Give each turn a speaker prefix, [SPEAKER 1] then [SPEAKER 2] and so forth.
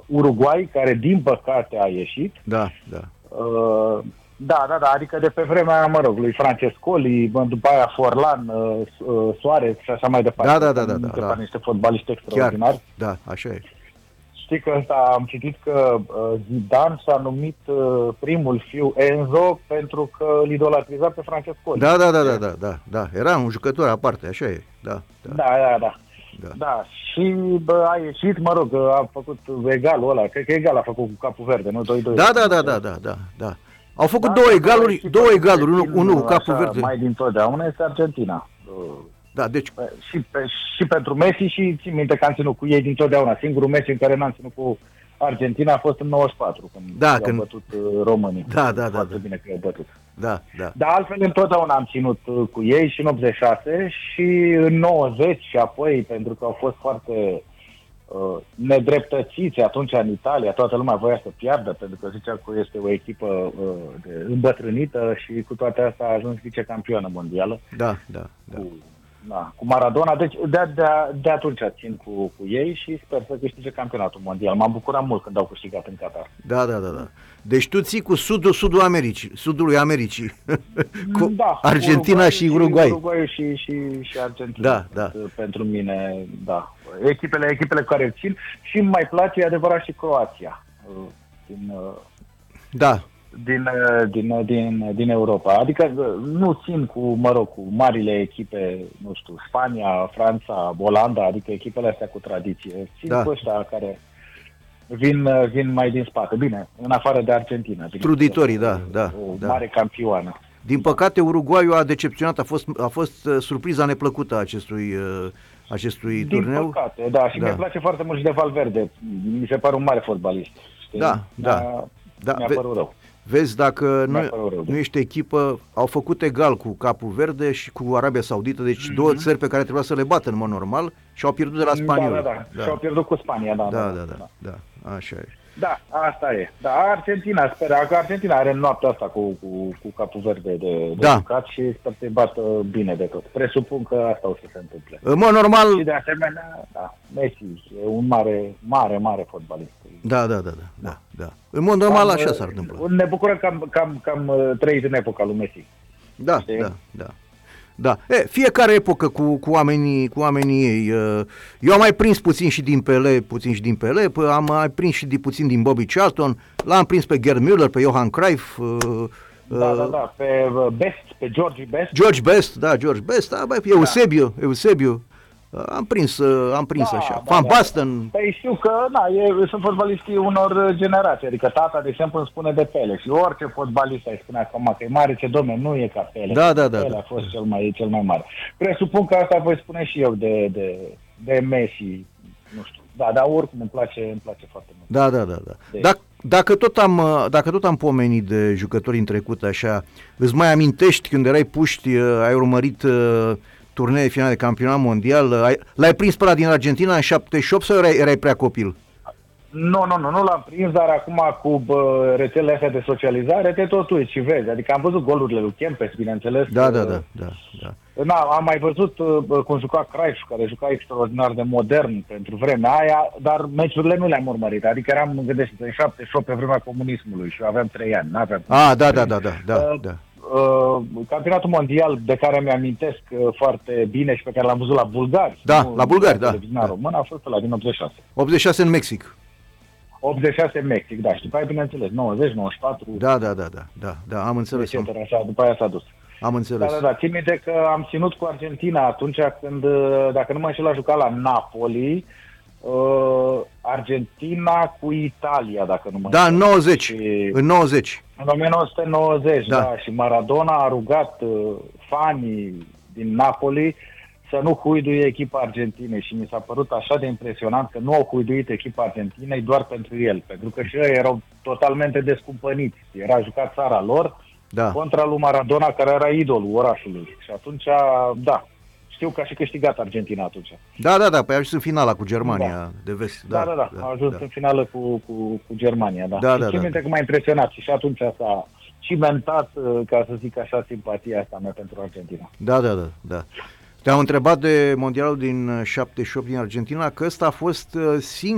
[SPEAKER 1] Uruguay, care din păcate a ieșit.
[SPEAKER 2] Da, da.
[SPEAKER 1] Da, adică de pe vremea, mă rog, lui Francescoli, după aia Forlan, Suarez și așa mai departe.
[SPEAKER 2] Da.
[SPEAKER 1] Niște fotbaliști extraordinari.
[SPEAKER 2] Da, așa e.
[SPEAKER 1] Știi că am citit că Zidane s-a numit primul fiu Enzo pentru că îl idolatriza pe Francescoli.
[SPEAKER 2] Da. Era un jucător aparte, așa e.
[SPEAKER 1] Da, și a ieșit, mă rog, a făcut egalul ăla, cred că egal a făcut cu Capul Verde, nu? 2-2.
[SPEAKER 2] Da. Au făcut două egaluri, unul cu Capul Verde.
[SPEAKER 1] Mai dintotdeauna este Argentina.
[SPEAKER 2] Da, deci...
[SPEAKER 1] Și pentru Messi și țin minte că am ținut cu ei dintotdeauna. Singurul meci în care n-am ținut cu Argentina a fost în 94, când au bătut românii.
[SPEAKER 2] Da.
[SPEAKER 1] Foarte bine că i-au bătut.
[SPEAKER 2] Da.
[SPEAKER 1] Dar altfel întotdeauna am ținut cu ei și în 86 și în 90 și apoi, pentru că au fost foarte nedreptățiți atunci în Italia, toată lumea voia să piardă, pentru că zicea că este o echipă îmbătrânită și cu toate astea a ajuns vicecampioană mondială.
[SPEAKER 2] Da.
[SPEAKER 1] Cu Maradona, deci de atunci țin cu ei și sper să câștige campionatul mondial. M-am bucurat mult când au câștigat în Qatar.
[SPEAKER 2] Da. Deci tu ții cu sudul Americii, Americii. Cu Argentina Uruguay și Uruguay.
[SPEAKER 1] Uruguay și Argentina.
[SPEAKER 2] Da.
[SPEAKER 1] Pentru mine, da. Echipele care țin și îmi mai place, e adevărat, și Croația. Din Europa. Adică nu țin cu marile echipe, nu știu, Spania, Franța, Olanda, adică echipele astea cu tradiție. Țin cu ăștia care vin mai din spate. Bine, în afară de Argentina.
[SPEAKER 2] Truditorii, da.
[SPEAKER 1] Mare campioană.
[SPEAKER 2] Din păcate, Uruguayul a decepționat, a fost surpriza neplăcută a acestui turneu.
[SPEAKER 1] Din păcate, da. Și mi-e place foarte mult și de Valverde. Mi se pare un mare fotbalist. Știi?
[SPEAKER 2] Da.
[SPEAKER 1] Mi-a părut rău.
[SPEAKER 2] Vezi, dacă nu ești echipă, au făcut egal cu Capul Verde și cu Arabia Saudită, deci două țări pe care trebuia să le bată în mod normal și au pierdut de la spanioli.
[SPEAKER 1] Da. Și au pierdut cu Spania,
[SPEAKER 2] Da, așa e.
[SPEAKER 1] Da, asta e. Da, Argentina, sper că Argentina are noaptea asta cu Capul Verde de jucat și sper să-i bată bine de tot. Presupun că asta o să se întâmple.
[SPEAKER 2] În mod normal...
[SPEAKER 1] Și de asemenea, Messi e un mare fotbalist.
[SPEAKER 2] Da. În mod normal așa s-ar întâmpla.
[SPEAKER 1] Ne bucurăm că am trăit în epoca lui Messi.
[SPEAKER 2] Da. Fiecare epocă cu oamenii ei. Eu am mai prins puțin și din Pelé, am mai prins și puțin din Bobby Charlton, l-am prins pe Gerd Müller, pe Johan Cruyff.
[SPEAKER 1] Pe George Best.
[SPEAKER 2] George Best, Eusebio. Am prins așa. Van Basten.
[SPEAKER 1] Păi știu că, sunt fotbaliștii unor generații. Adică tata, de exemplu, îmi spune de Pele. Și orice fotbalist îi spune acum că e mare, ce domne, nu e ca Pele. Pele a fost cel mai mare. Presupun că asta voi spune și eu de Messi. Nu știu. Dar oricum îmi place foarte mult.
[SPEAKER 2] Da. Dacă tot am pomenit de jucători în trecut așa, îți mai amintești când erai puști, ai urmărit turnee finale de campionat mondial, l-ai prins pe ăla din Argentina în 78 sau erai prea copil?
[SPEAKER 1] Nu l-am prins, dar acum cu rețelele astea de socializare te tot uiți și vezi. Adică am văzut golurile lui Kempes, bineînțeles.
[SPEAKER 2] Da.
[SPEAKER 1] Am mai văzut cum juca Cruyff, care juca extraordinar de modern pentru vremea aia, dar meciurile nu le-am urmărit. Adică gândește, în 78 pe vremea comunismului și aveam 3 ani.
[SPEAKER 2] Da.
[SPEAKER 1] Campionatul mondial de care mi-amintesc foarte bine și pe care l-am văzut la bulgari.
[SPEAKER 2] La bulgari, da.
[SPEAKER 1] Român a fost ăla din 86.
[SPEAKER 2] 86 în Mexic.
[SPEAKER 1] 86 în Mexic, da. Și după aia, bineînțeles, 90, 94.
[SPEAKER 2] Da, am înțeles.
[SPEAKER 1] Așa, după aia s-a dus.
[SPEAKER 2] Am înțeles.
[SPEAKER 1] Da. Țin minte că am ținut cu Argentina atunci când, dacă nu mă înșel, a jucat la Napoli, Argentina cu Italia, dacă nu mă înșel.
[SPEAKER 2] Da, în 90.
[SPEAKER 1] În 1990, da. Și Maradona a rugat fanii din Napoli să nu huiduie echipa Argentinei și mi s-a părut așa de impresionant că nu au huiduit echipa Argentinei doar pentru el, pentru că și ei erau totalmente descumpăniți. Era jucat țara lor contra lui Maradona, care era idolul orașului. Și atunci, știu că a și câștigat Argentina atunci.
[SPEAKER 2] Da, păi a ajuns în finala cu Germania de vest.
[SPEAKER 1] A ajuns în finală cu Germania, Și țin minte că m-a impresionat și atunci s-a cimentat, ca să zic așa, simpatia asta mea pentru Argentina.
[SPEAKER 2] Da. Te-am întrebat de mondialul din 78 din Argentina, că ăsta a fost